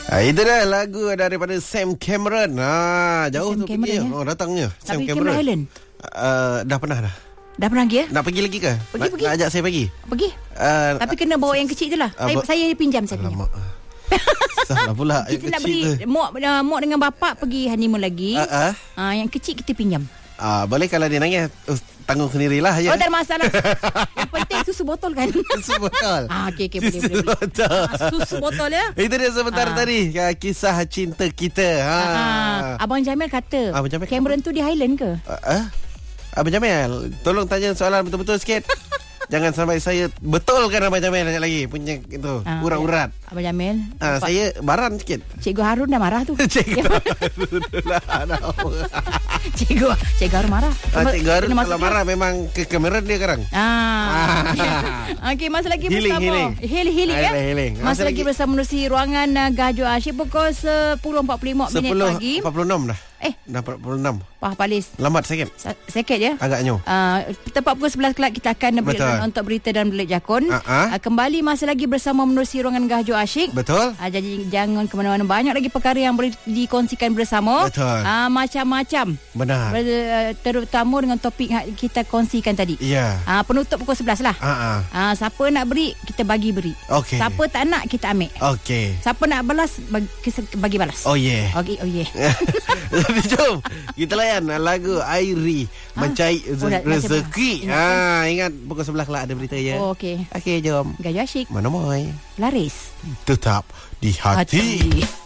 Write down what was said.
Itu dah lagu daripada Sam Cameron. Jauh Sam tu Cameron, pergi. ya? Datangnya Sam Tapi Cameron. Cameron Island Dah pernah dah. dah pernah pergi ya? Nak pergi lagi ke? Pergi. Nak ajak saya pergi? Pergi. Tapi kena bawa yang kecil je lah. Saya pinjam. Alamak. Salah pula. Kita nak kecil beri Mok dengan bapak pergi honeymoon lagi. Yang kecil kita pinjam. Boleh kalau dia nangis tanggung sendirilah je. Oh, tak ada masalah. Yang penting susu botol kan. Susu botol. Okey, boleh. Susu botol. Susu botol ya. Itu dia sebentar tadi kisah cinta kita. Abang Jamil kata Abang Jamil Cameron tu di Highland ke? Abang Jamil, tolong tanya soalan betul-betul sikit. Jangan sampai saya betulkan Abang Jamil lagi punya itu urat-urat. Abang Jamil, saya baran sikit. Cikgu Harun dah marah tu. Cikgu Harun Cikgu Harun marah. Cikgu Harun kalau marah memang ke kamera dia sekarang. Okey, masa lagi Healing, bersama Healing ya. Healing. Masa lagi bersama menerusi ruangan Gajo Asyik pukul 10.45 minit pagi. 10.46 dah. Dah 46. Wah, Palis. Lambat sikit. Sikit ya. Agaknya. Tepat pukul 11 kelak kita akan beri untuk berita dan belit jakun. Kembali masa lagi bersama menerusi ruangan Gajo Asyik. Betul. Jadi jangan ke mana-mana. Banyak lagi perkara yang boleh dikongsikan bersama. Betul. Macam-macam. Benar. Terutama dengan topik yang kita kongsikan tadi. Ya. Penutup pukul 11 lah. Siapa nak beri, kita bagi beri. Okey. Siapa tak nak, kita ambil. Okey. Siapa nak balas, bagi balas. Oh yeah. Okay, oh yeah. Jom kita layan lagu Airi Mencari Rezeki. Ingat pukul 11 kelak ada berita ya. Okey. Okey, jom. Gajo Asyik. Mana moy? Laris. Tetap di hati.